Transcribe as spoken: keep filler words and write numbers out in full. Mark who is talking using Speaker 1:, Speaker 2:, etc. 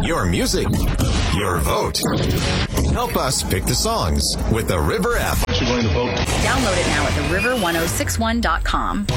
Speaker 1: Your music, your vote. Help us pick the songs with the River app.
Speaker 2: You're going to vote.
Speaker 3: Download it now at the river ten sixty-one dot com.